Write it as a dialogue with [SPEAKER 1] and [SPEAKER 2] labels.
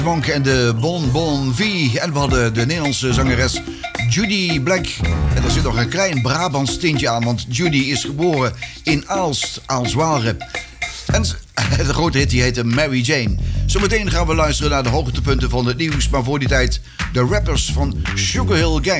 [SPEAKER 1] Monk en de Bon Bon V. En we hadden de Nederlandse zangeres Judy Black. En er zit nog een klein Brabants tintje aan, want Judy is geboren in Aalst, Aalswalre. En de grote hit die heette Mary Jane. Zometeen gaan we luisteren naar de hoogtepunten van het nieuws. Maar voor die tijd de rappers van Sugar Hill Gang.